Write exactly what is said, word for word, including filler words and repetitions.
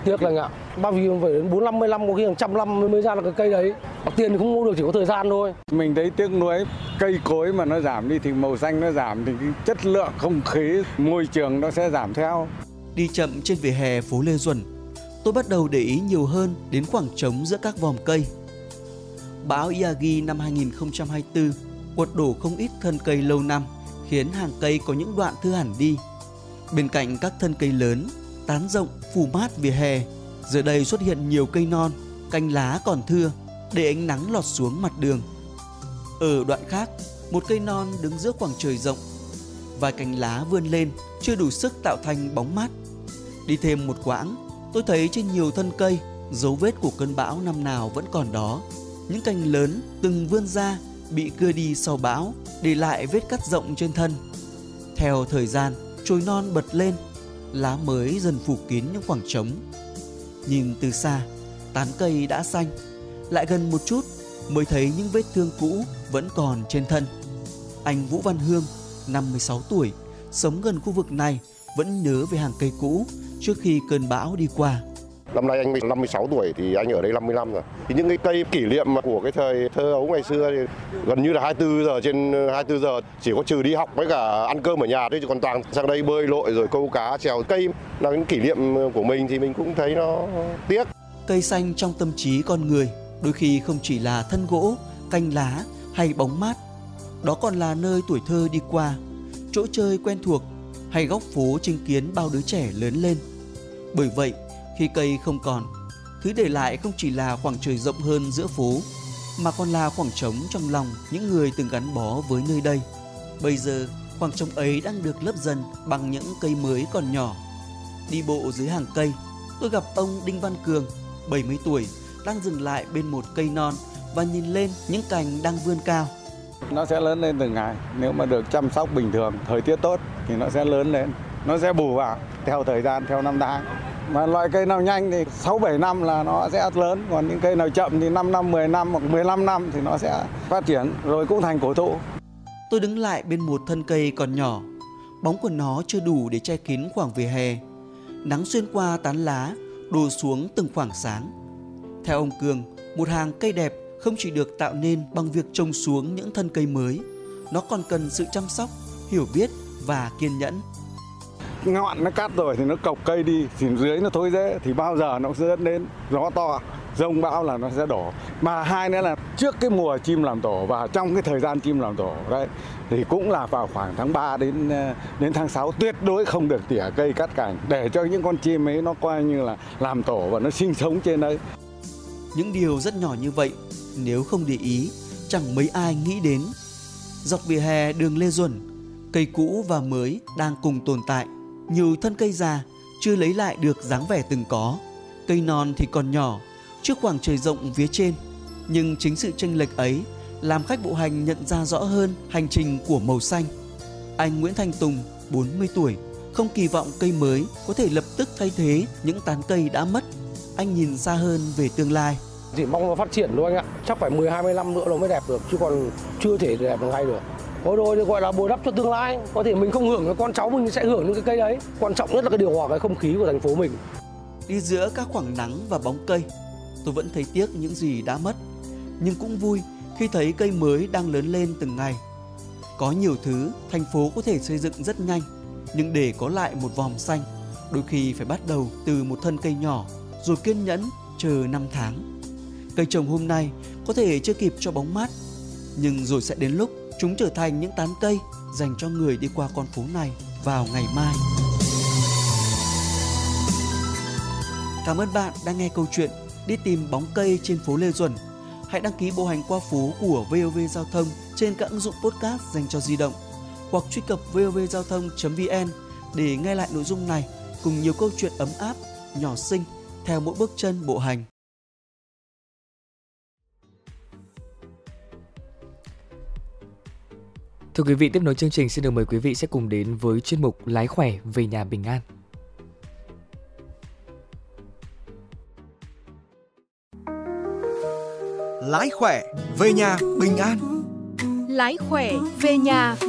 Tiếc là anh ạ, bao nhiêu phải đến bốn năm mươi năm, có khi hàng trăm năm mới ra được cái cây đấy. Tiền thì không mua được, chỉ có thời gian thôi. Mình thấy tiếc nuối, cây cối mà nó giảm đi thì màu xanh nó giảm thì cái chất lượng không khí, môi trường nó sẽ giảm theo. Đi chậm trên vỉa hè phố Lê Duẩn, tôi bắt đầu để ý nhiều hơn đến khoảng trống giữa các vòm cây. Bão Yagi năm hai nghìn không trăm hai mươi tư quật đổ không ít thân cây lâu năm, khiến hàng cây có những đoạn thưa hẳn đi. Bên cạnh các thân cây lớn, tán rộng, phủ mát vỉa hè, giờ đây xuất hiện nhiều cây non, cành lá còn thưa, để ánh nắng lọt xuống mặt đường. Ở đoạn khác, một cây non đứng giữa khoảng trời rộng, vài cành lá vươn lên, chưa đủ sức tạo thành bóng mát. Đi thêm một quãng, tôi thấy trên nhiều thân cây, dấu vết của cơn bão năm nào vẫn còn đó. Những cành lớn từng vươn ra, bị cưa đi sau bão, để lại vết cắt rộng trên thân. Theo thời gian, chồi non bật lên, lá mới dần phủ kín những khoảng trống. Nhìn từ xa, tán cây đã xanh, lại gần một chút mới thấy những vết thương cũ vẫn còn trên thân. Anh Vũ Văn Hương, năm mươi sáu tuổi, sống gần khu vực này, vẫn nhớ về hàng cây cũ trước khi cơn bão đi qua. Năm nay anh năm mươi sáu tuổi thì anh ở đây năm mươi năm rồi. Thì những cái cây kỷ niệm của cái thời thơ ấu ngày xưa thì gần như là hai mươi tư giờ trên hai mươi tư giờ, chỉ có trừ đi học với cả ăn cơm ở nhà thôi, chứ còn toàn sang đây bơi lội rồi câu cá trèo cây là những kỷ niệm của mình thì mình cũng thấy nó tiếc. Cây xanh trong tâm trí con người đôi khi không chỉ là thân gỗ, cành lá hay bóng mát, đó còn là nơi tuổi thơ đi qua, chỗ chơi quen thuộc hay góc phố chứng kiến bao đứa trẻ lớn lên. Bởi vậy, khi cây không còn, thứ để lại không chỉ là khoảng trời rộng hơn giữa phố, mà còn là khoảng trống trong lòng những người từng gắn bó với nơi đây. Bây giờ, khoảng trống ấy đang được lấp dần bằng những cây mới còn nhỏ. Đi bộ dưới hàng cây, tôi gặp ông Đinh Văn Cường, bảy mươi tuổi, đang dừng lại bên một cây non và nhìn lên những cành đang vươn cao. Nó sẽ lớn lên từng ngày, nếu mà được chăm sóc bình thường, thời tiết tốt thì nó sẽ lớn lên, nó sẽ bù vào theo thời gian, theo năm tháng. Mà loại cây nào nhanh thì sáu bảy năm là nó sẽ lớn, còn những cây nào chậm thì năm năm, mười năm hoặc mười lăm năm thì nó sẽ phát triển rồi cũng thành cổ thụ. Tôi đứng lại bên một thân cây còn nhỏ, bóng của nó chưa đủ để che kín khoảng vỉa hè. Nắng xuyên qua tán lá, đổ xuống từng khoảng sáng. Theo ông Cường, một hàng cây đẹp không chỉ được tạo nên bằng việc trồng xuống những thân cây mới, nó còn cần sự chăm sóc, hiểu biết và kiên nhẫn. Ngọn nó cắt rồi thì nó cọc cây đi, thì dưới nó thối rễ thì bao giờ nó sẽ dẫn đến gió to, giông bão là nó sẽ đổ. Mà hai nữa là trước cái mùa chim làm tổ và trong cái thời gian chim làm tổ đấy thì cũng là vào khoảng tháng ba đến đến tháng sáu, tuyệt đối không được tỉa cây cắt cành để cho những con chim ấy nó coi như là làm tổ và nó sinh sống trên đấy. Những điều rất nhỏ như vậy, nếu không để ý, chẳng mấy ai nghĩ đến. Dọc vỉa hè đường Lê Duẩn, cây cũ và mới đang cùng tồn tại. Nhiều thân cây già chưa lấy lại được dáng vẻ từng có. Cây non thì còn nhỏ, trước khoảng trời rộng phía trên. Nhưng chính sự chênh lệch ấy làm khách bộ hành nhận ra rõ hơn hành trình của màu xanh. Anh Nguyễn Thanh Tùng, bốn mươi tuổi, không kỳ vọng cây mới có thể lập tức thay thế những tán cây đã mất. Anh nhìn xa hơn về tương lai. Chỉ mong nó phát triển thôi anh ạ. Chắc phải mười hai mươi năm nữa nó mới đẹp được, chứ còn chưa thể đẹp được ngay được. Thôi rồi thì gọi là bồi đắp cho tương lai. Có thể mình không hưởng, cái con cháu mình sẽ hưởng những cái cây đấy. Quan trọng nhất là cái điều hòa cái không khí của thành phố mình. Đi giữa các khoảng nắng và bóng cây, tôi vẫn thấy tiếc những gì đã mất, nhưng cũng vui khi thấy cây mới đang lớn lên từng ngày. Có nhiều thứ thành phố có thể xây dựng rất nhanh, nhưng để có lại một vòm xanh, đôi khi phải bắt đầu từ một thân cây nhỏ, rồi kiên nhẫn chờ năm tháng. Cây trồng hôm nay có thể chưa kịp cho bóng mát, nhưng rồi sẽ đến lúc chúng trở thành những tán cây dành cho người đi qua con phố này vào ngày mai. Cảm ơn bạn đang nghe câu chuyện Đi tìm bóng cây trên phố Lê Duẩn. Hãy đăng ký bộ hành qua phố của vê o vê Giao thông trên các ứng dụng podcast dành cho di động, hoặc truy cập vovgiao thông chấm vn để nghe lại nội dung này cùng nhiều câu chuyện ấm áp, nhỏ xinh theo mỗi bước chân bộ hành. Thưa quý vị, tiếp nối chương trình xin được mời quý vị sẽ cùng đến với chuyên mục Lái khỏe về nhà bình an. Lái khỏe về nhà bình an. Lái khỏe về nhà